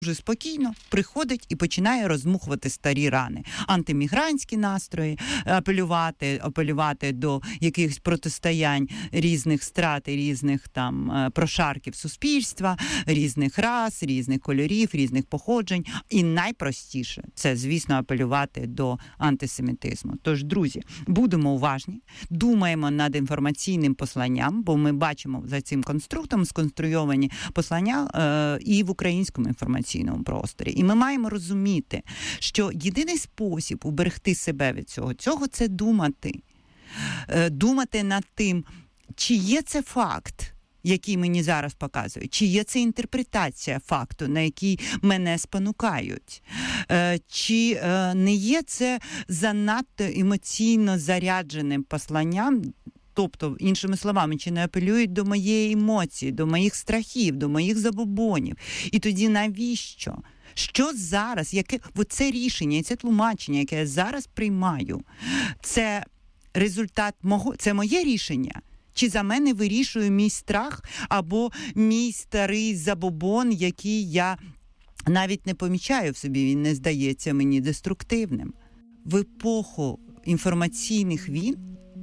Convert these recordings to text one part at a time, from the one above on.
дуже спокійно приходить і починає роздмухувати старі рани. Антимігрантські настрої, апелювати до якихось протистоянь різних страт і різних там прошарків суспільства, різних рас, різних кольорів, різних походжень. І найпростіше – це, звісно, апелювати до антисемітизму. Тож, друзі, будемо уважні, думаємо над інформаційним посланням, бо ми бачимо за цим конструктом сконструйовані послання і в українському інформаційному просторі. І ми маємо розуміти, що єдиний спосіб уберегти себе від цього це думати. Думати над тим, чи є це факт, який мені зараз показують, чи є це інтерпретація факту, на який мене спонукають, чи не є це занадто емоційно зарядженим посланням, тобто, іншими словами, чи не апелюють до моєї емоції, до моїх страхів, до моїх забобонів. І тоді навіщо? Що зараз, це рішення і це тлумачення, яке я зараз приймаю, це результат це моє рішення? Чи за мене вирішує мій страх або мій старий забобон, який я навіть не помічаю в собі, він не здається мені деструктивним? В епоху інформаційних війн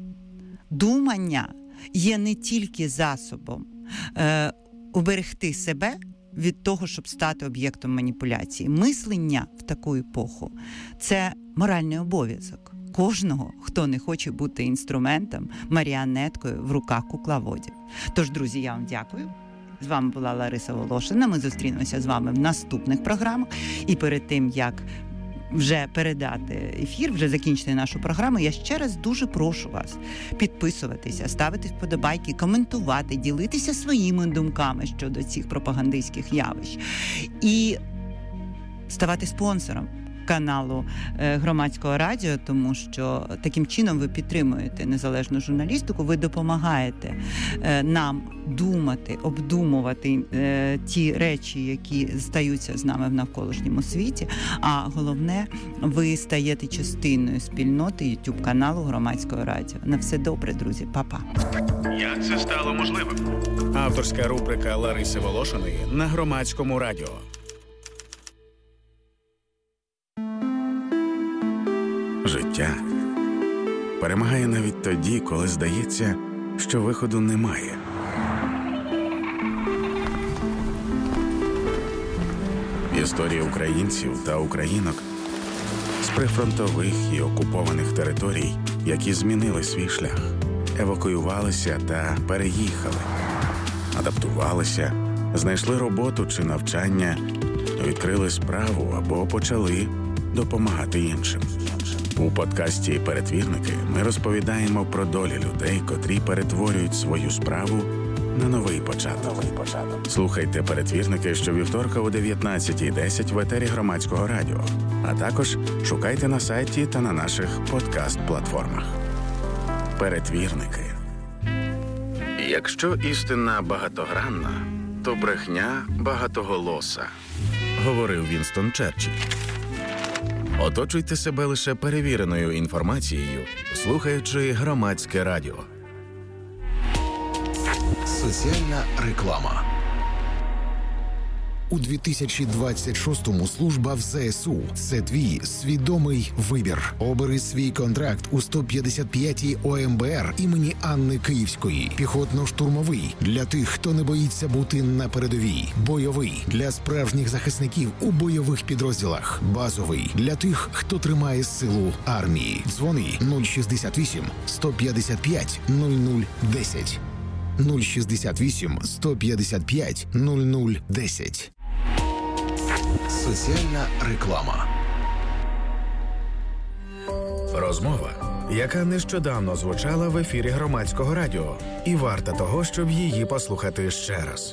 думання є не тільки засобом уберегти себе від того, щоб стати об'єктом маніпуляції. Мислення в таку епоху – це моральний обов'язок кожного, хто не хоче бути інструментом, маріонеткою в руках кукловодів. Тож, друзі, я вам дякую. З вами була Лариса Волошина. Ми зустрінемося з вами в наступних програмах. І перед тим, як вже передати ефір, вже закінчити нашу програму, я ще раз дуже прошу вас підписуватися, ставити вподобайки, коментувати, ділитися своїми думками щодо цих пропагандистських явищ і ставати спонсором каналу Громадського радіо, тому що таким чином ви підтримуєте незалежну журналістику, ви допомагаєте нам думати, обдумувати ті речі, які стаються з нами в навколишньому світі, а головне, ви стаєте частиною спільноти YouTube-каналу Громадського радіо. На все добре, друзі. Па-па. Як це стало можливим? Авторська рубрика Лариси Волошиної на Громадському радіо. Життя перемагає навіть тоді, коли здається, що виходу немає. Історії українців та українок з прифронтових і окупованих територій, які змінили свій шлях, евакуювалися та переїхали, адаптувалися, знайшли роботу чи навчання, відкрили справу або почали допомагати іншим. У подкасті «Перетвірники» ми розповідаємо про долі людей, котрі перетворюють свою справу на новий початок. Слухайте «Перетвірники» щовівторка о 19:10 в етері Громадського радіо, а також шукайте на сайті та на наших подкаст-платформах. «Перетвірники». Якщо істина багатогранна, то брехня багатоголоса, говорив Вінстон Черчилль. Оточуйте себе лише перевіреною інформацією, слухаючи Громадське радіо. Соціальна реклама. У 2026-му служба в ЗСУ – це твій свідомий вибір. Обери свій контракт у 155-й ОМБР імені Анни Київської. Піхотно-штурмовий – для тих, хто не боїться бути на передовій. Бойовий – для справжніх захисників у бойових підрозділах. Базовий – для тих, хто тримає силу армії. Дзвони 068 155 0010. 068 155 0010. Соціальна реклама. Розмова, яка нещодавно звучала в ефірі Громадського радіо, і варта того, щоб її послухати ще раз.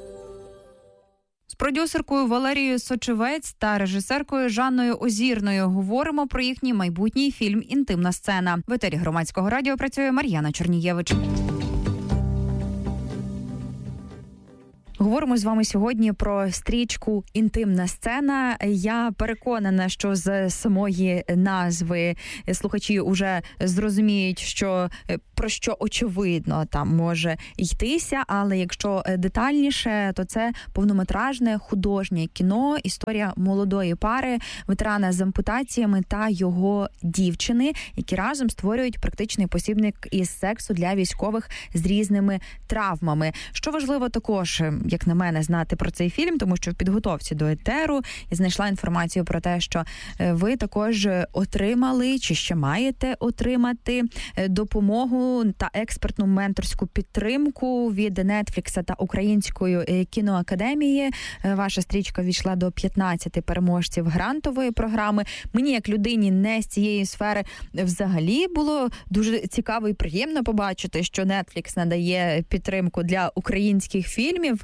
З продюсеркою Валерією Сочевець та режисеркою Жанною Озірною говоримо про їхній майбутній фільм «Інтимна сцена». В етері Громадського радіо працює Мар'яна Чернієвич. Говоримо з вами сьогодні про стрічку «Інтимна сцена». Я переконана, що з самої назви слухачі вже зрозуміють, що про що очевидно там може йтися, але якщо детальніше, то це повнометражне художнє кіно, історія молодої пари, ветерана з ампутаціями та його дівчини, які разом створюють практичний посібник із сексу для військових з різними травмами. Що важливо також, як на мене, знати про цей фільм, тому що в підготовці до етеру я знайшла інформацію про те, що ви також отримали, чи ще маєте отримати допомогу та експертну менторську підтримку від Netflix та Української кіноакадемії. Ваша стрічка війшла до 15 переможців грантової програми. Мені, як людині не з цієї сфери, взагалі було дуже цікаво і приємно побачити, що Netflix надає підтримку для українських фільмів.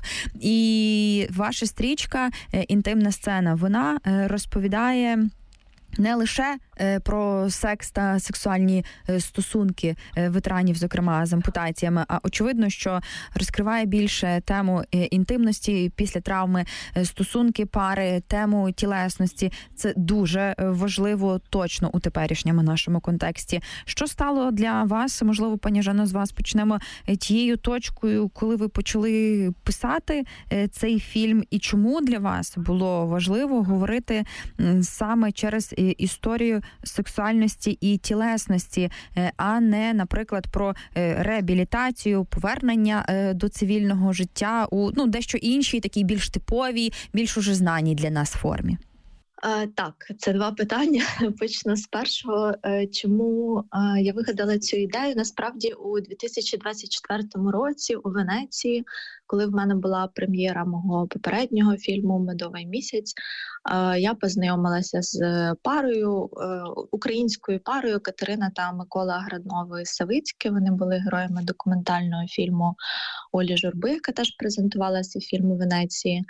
І ваша стрічка «Інтимна сцена», вона розповідає не лише про секс та сексуальні стосунки ветеранів, зокрема з ампутаціями, а очевидно, що розкриває більше тему інтимності після травми, стосунки пари, тему тілесності. Це дуже важливо точно у теперішньому нашому контексті. Що стало для вас, можливо, пані Жано, з вас почнемо, тією точкою, коли ви почали писати цей фільм, і чому для вас було важливо говорити саме через історію сексуальності і тілесності, а не, наприклад, про реабілітацію, повернення до цивільного життя у дещо іншій, такій більш типовій, більш уже знаній для нас формі? Так, це два питання. Почну з першого. Чому я вигадала цю ідею? Насправді, у 2024 році у Венеції, коли в мене була прем'єра мого попереднього фільму «Медовий місяць», я познайомилася з парою, українською парою Катерина та Микола Градновий-Савицький. Вони були героями документального фільму Олі Журби, яка теж презентувалася фільм у Венеції.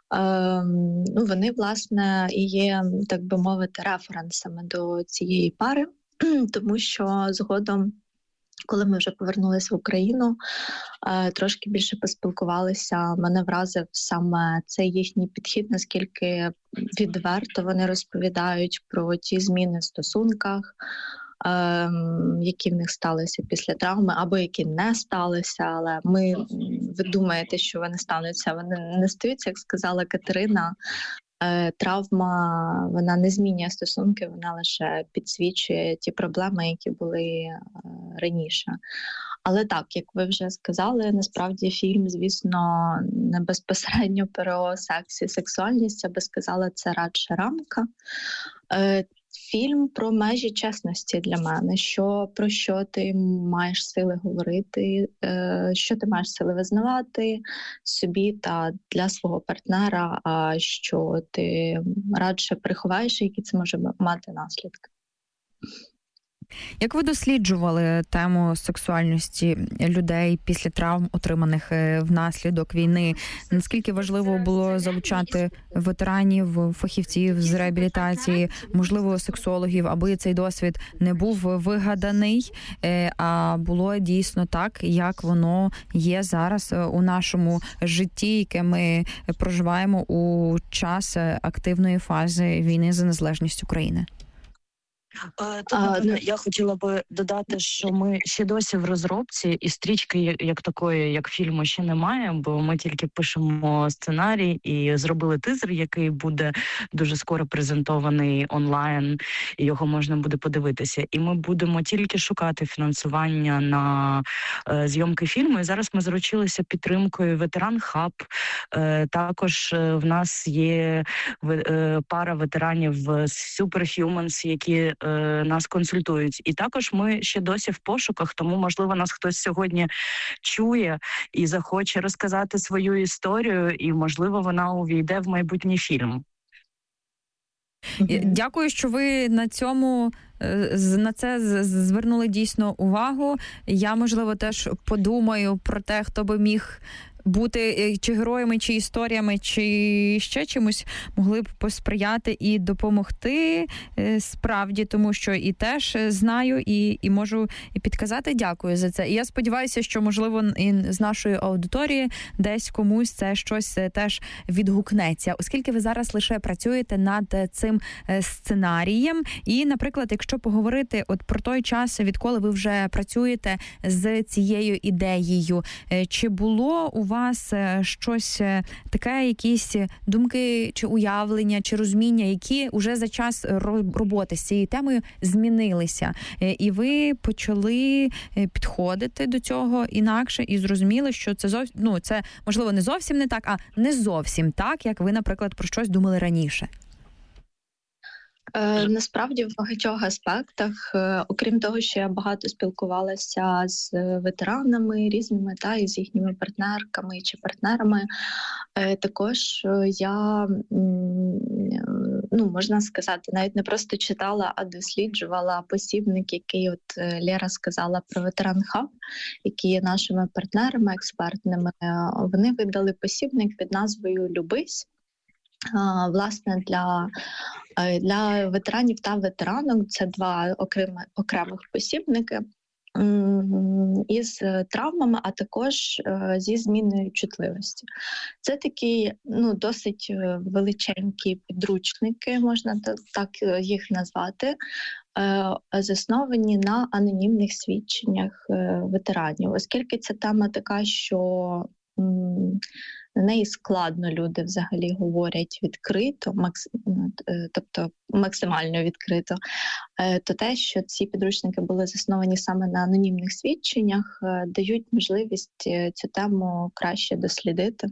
Вони, власне, і є, так би мовити, референсами до цієї пари, тому що згодом, коли ми вже повернулися в Україну, трошки більше поспілкувалися, мене вразив саме цей їхній підхід, наскільки відверто вони розповідають про ті зміни в стосунках, які в них сталися після травми, або які не сталися, але ви думаєте, що вони стануться, вони не стаються, як сказала Катерина. Травма, вона не змінює стосунки, вона лише підсвічує ті проблеми, які були раніше. Але так, як ви вже сказали, насправді фільм, звісно, не безпосередньо про секс і сексуальність, я би сказала, це радше рамка. Фільм про межі чесності для мене, про що ти маєш сили говорити, що ти маєш сили визнавати собі та для свого партнера, а що ти радше приховаєш, які це може мати наслідки. Як ви досліджували тему сексуальності людей після травм, отриманих внаслідок війни? Наскільки важливо було залучати ветеранів, фахівців з реабілітації, можливо, сексологів, аби цей досвід не був вигаданий, а було дійсно так, як воно є зараз у нашому житті, яке ми проживаємо у час активної фази війни за незалежність України? Я хотіла би додати, що ми ще досі в розробці, і стрічки як такої, як фільму, ще немає, бо ми тільки пишемо сценарій і зробили тизер, який буде дуже скоро презентований онлайн, і його можна буде подивитися. І ми будемо тільки шукати фінансування на зйомки фільму. І зараз ми заручилися підтримкою Ветеран Хаб. Також в нас є пара ветеранів з Superhumans, які нас консультують. І також ми ще досі в пошуках, тому, можливо, нас хтось сьогодні чує і захоче розказати свою історію, і, можливо, вона увійде в майбутній фільм. Дякую, що ви на це звернули дійсно увагу. Я, можливо, теж подумаю про те, хто би міг бути чи героями, чи історіями, чи ще чимось могли б посприяти і допомогти справді, тому що і теж знаю, і можу і підказати. Дякую за це. І я сподіваюся, що, можливо, і з нашої аудиторії десь комусь це щось теж відгукнеться. Оскільки ви зараз лише працюєте над цим сценарієм, і, наприклад, якщо поговорити от про той час, відколи ви вже працюєте з цією ідеєю, чи було у вас щось таке, якісь думки, чи уявлення, чи розуміння, які вже за час роботи з цією темою змінилися, і ви почали підходити до цього інакше і зрозуміли, що це це, можливо, не зовсім не так, а не зовсім так, як ви, наприклад, про щось думали раніше? Насправді в багатьох аспектах, окрім того, що я багато спілкувалася з ветеранами різними, і з їхніми партнерками чи партнерами, також я, можна сказати, навіть не просто читала, а досліджувала посібник, який Лера сказала про Ветеран Хаб, які є нашими партнерами експертними. Вони видали посібник під назвою «Любись». Власне, для ветеранів та ветеранок це два окремих посібники із травмами, а також зі зміною чутливості. Це такі досить величенькі підручники, можна так їх назвати, засновані на анонімних свідченнях ветеранів. Оскільки ця тема така, що на неї складно люди взагалі говорять відкрито, тобто максимально відкрито, то те, що ці підручники були засновані саме на анонімних свідченнях, дають можливість цю тему краще дослідити.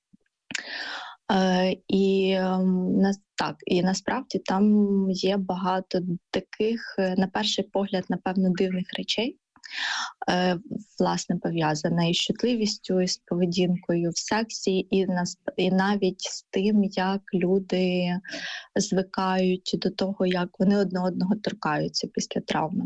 І насправді там є багато таких, на перший погляд, напевно, дивних речей, власне, пов'язана із чутливістю, із поведінкою в сексі, і навіть з тим, як люди звикають до того, як вони одне одного торкаються після травми.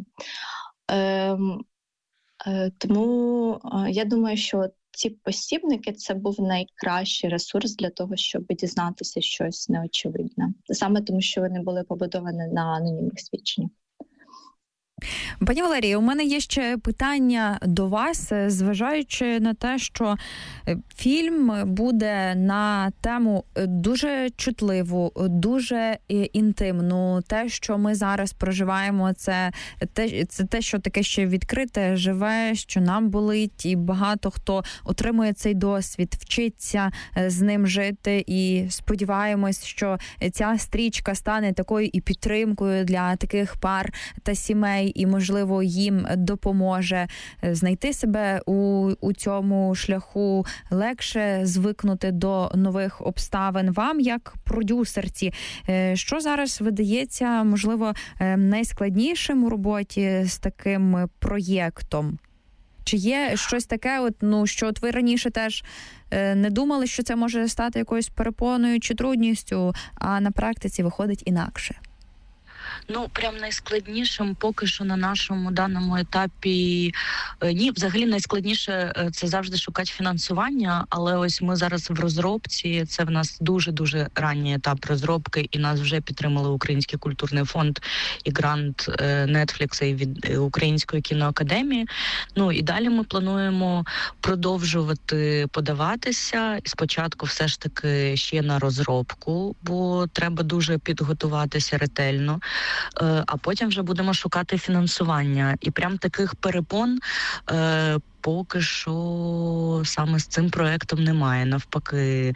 Тому я думаю, що ці посібники – це був найкращий ресурс для того, щоб дізнатися щось неочевидне. Саме тому, що вони були побудовані на анонімних свідченнях. Пані Валерія, у мене є ще питання до вас, зважаючи на те, що фільм буде на тему дуже чутливу, дуже інтимну. Те, що ми зараз проживаємо, це те, що таке ще відкрите, живе, що нам болить, і багато хто отримує цей досвід, вчиться з ним жити, і сподіваємось, що ця стрічка стане такою і підтримкою для таких пар та сімей, і, можливо, їм допоможе знайти себе у цьому шляху, легше звикнути до нових обставин. Вам, як продюсерці, що зараз видається, можливо, найскладнішим у роботі з таким проєктом? Чи є щось таке, що ви раніше теж не думали, що це може стати якоюсь перепоною чи трудністю, а на практиці виходить інакше? Прям найскладнішим поки що на нашому даному етапі ні, взагалі найскладніше це завжди шукати фінансування, але ось ми зараз в розробці, це в нас дуже-дуже ранній етап розробки, і нас вже підтримали Український культурний фонд і грант Netflix і від Української кіноакадемії. І далі ми плануємо продовжувати подаватися, спочатку все ж таки ще на розробку, бо треба дуже підготуватися ретельно. А потім вже будемо шукати фінансування. І прям таких перепон поки що саме з цим проектом немає. Навпаки,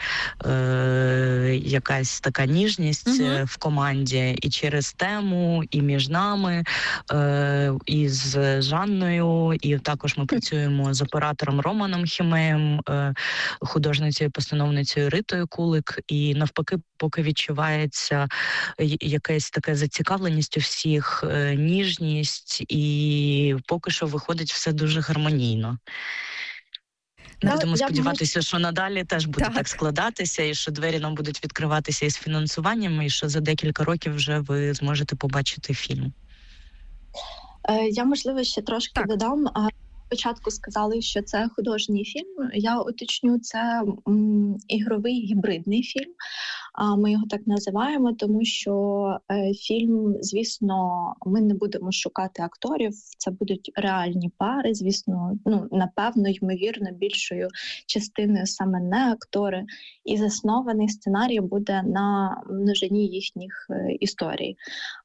якась така ніжність в команді і через тему, і між нами, і з Жанною, і також ми працюємо з оператором Романом Хімеєм, художницею і постановницею Ритою Кулик, і навпаки, поки відчувається якась така зацікавленість у всіх, ніжність, і поки що виходить все дуже гармонійно. Будемо сподіватися, що надалі теж буде так складатися, і що двері нам будуть відкриватися із фінансуванням, і що за декілька років вже ви зможете побачити фільм. Я, можливо, ще трошки додам. спочатку сказали, що це художній фільм. Я уточню, це ігровий гібридний фільм. Ми його так називаємо, тому що фільм, звісно, ми не будемо шукати акторів, це будуть реальні пари, звісно, напевно, ймовірно, більшою частиною саме не актори, і заснований сценарій буде на множині їхніх історій.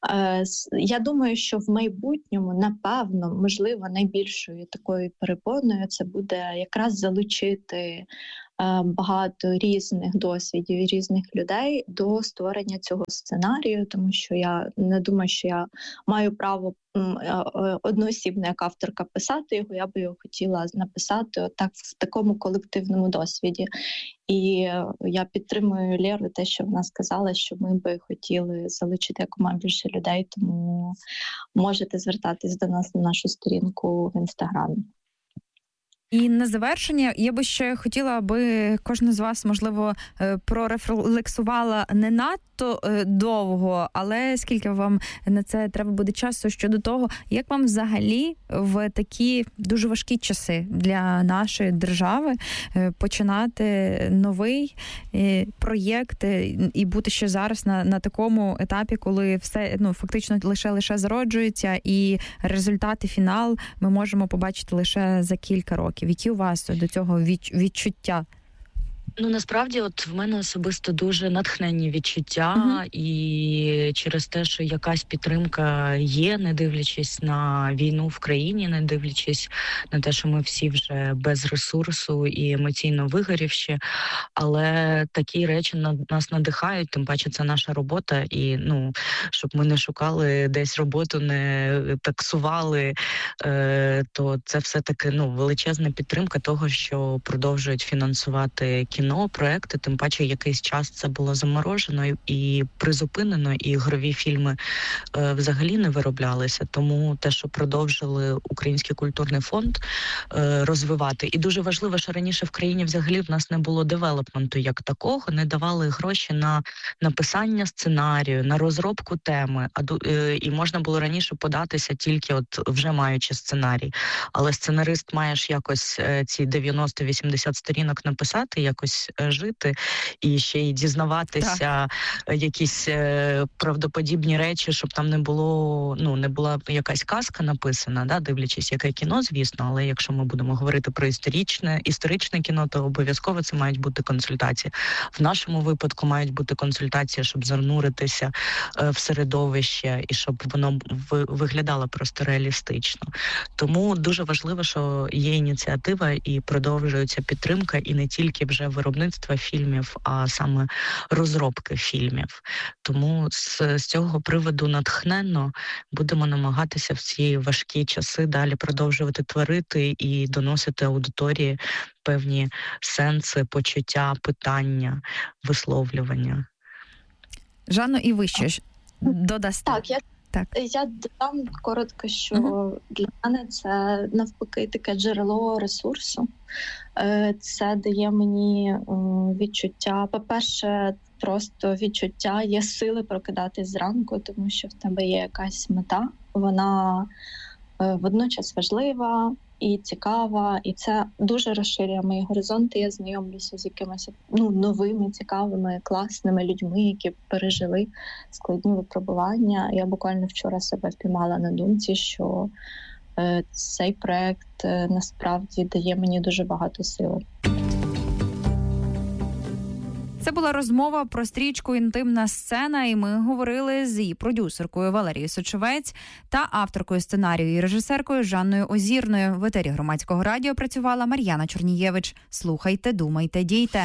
Я думаю, що в майбутньому, напевно, можливо, найбільшою такою перепоною це буде якраз залучити багато різних досвідів і різних людей до створення цього сценарію, тому що я не думаю, що я маю право одноосібно як авторка писати його, я би його хотіла написати отак в такому колективному досвіді. І я підтримую Лєру те, що вона сказала, що ми би хотіли залучити якомога більше людей, тому можете звертатись до нас на нашу сторінку в Інстаграмі. І на завершення я би ще хотіла, аби кожна з вас, можливо, прорефлексувала не надто довго, але скільки вам на це треба буде часу щодо того, як вам взагалі в такі дуже важкі часи для нашої держави починати новий проєкт і бути ще зараз на такому етапі, коли все фактично лише зароджується, і результати, фінал ми можемо побачити лише за кілька років. Які у вас до цього відчуття? Насправді, в мене особисто дуже натхненні відчуття, і через те, що якась підтримка є, не дивлячись на війну в країні, не дивлячись на те, що ми всі вже без ресурсу і емоційно вигорівші, але такі речі нас надихають, тим паче це наша робота, і щоб ми не шукали десь роботу, не таксували, то це все-таки величезна підтримка того, що продовжують фінансувати кіно, проекти, тим паче якийсь час це було заморожено і призупинено, і ігрові фільми взагалі не вироблялися. Тому те, що продовжили Український культурний фонд розвивати. І дуже важливо, що раніше в країні взагалі в нас не було девелопменту як такого, не давали гроші на написання сценарію, на розробку теми. І можна було раніше податися тільки вже маючи сценарій. Але сценарист маєш якось ці 90-80 сторінок написати, якось жити і ще й дізнаватися якісь правдоподібні речі, щоб там не була якась казка написана, дивлячись, яке кіно, звісно, але якщо ми будемо говорити про історичне кіно, то обов'язково це мають бути консультації. В нашому випадку мають бути консультації, щоб зануритися в середовище і щоб воно виглядало просто реалістично. Тому дуже важливо, що є ініціатива і продовжується підтримка, і не тільки вже виробництва фільмів, а саме розробки фільмів. Тому з цього приводу натхненно будемо намагатися в ці важкі часи далі продовжувати творити і доносити аудиторії певні сенси, почуття, питання, висловлювання. Жанно, і ви ще додасте? Я додам коротко, що для мене це навпаки таке джерело ресурсу. Це дає мені відчуття, по-перше, просто відчуття, є сили прокидатись зранку, тому що в тебе є якась мета, вона водночас важлива і цікава, і це дуже розширює мої горизонти. Я знайомлюся з якимись новими, цікавими, класними людьми, які пережили складні випробування. Я буквально вчора себе впіймала на думці, що цей проект насправді дає мені дуже багато сили. Це була розмова про стрічку «Інтимна сцена», і ми говорили з її продюсеркою Валерією Сочовець та авторкою сценарію і режисеркою Жанною Озірною. В етері Громадського радіо працювала Мар'яна Чорнієвич. Слухайте, думайте, дійте.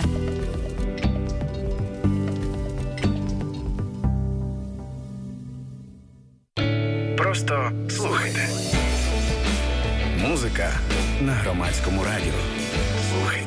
Просто слухайте. Музика на Громадському радіо. Слухайте.